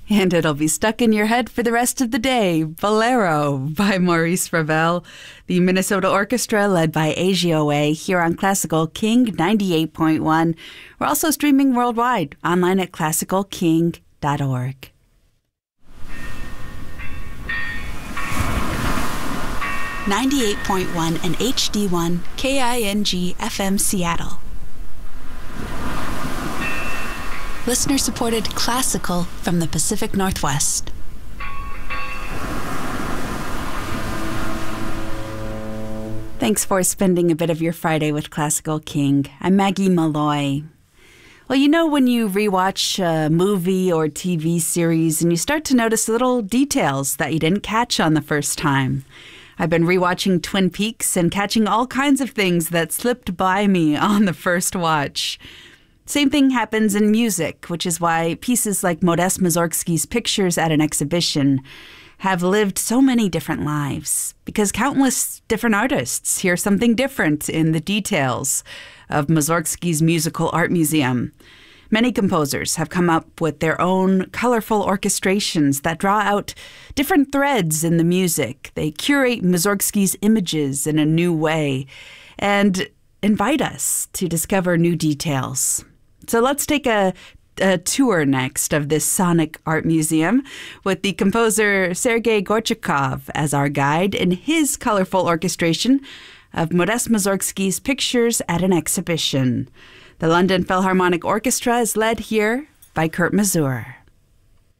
And it'll be stuck in your head for the rest of the day. Bolero by Maurice Ravel, the Minnesota Orchestra led by AGOA here on Classical King 98.1. We're also streaming worldwide online at classicalking.org. .1 and HD1 KING FM Seattle. Listener-supported classical from the Pacific Northwest. Thanks for spending a bit of your Friday with Classical King. I'm Maggie Malloy. Well, you know when you rewatch a movie or TV series and you start to notice little details that you didn't catch on the first time. I've been rewatching Twin Peaks and catching all kinds of things that slipped by me on the first watch. Same thing happens in music, which is why pieces like Modest Mussorgsky's Pictures at an Exhibition have lived so many different lives, because countless different artists hear something different in the details of Mussorgsky's musical art museum. Many composers have come up with their own colorful orchestrations that draw out different threads in the music. They curate Mussorgsky's images in a new way and invite us to discover new details. So let's take a tour next of this sonic art museum with the composer Sergei Gorchakov as our guide in his colorful orchestration of Modest Mussorgsky's Pictures at an Exhibition. The London Philharmonic Orchestra is led here by Kurt Masur.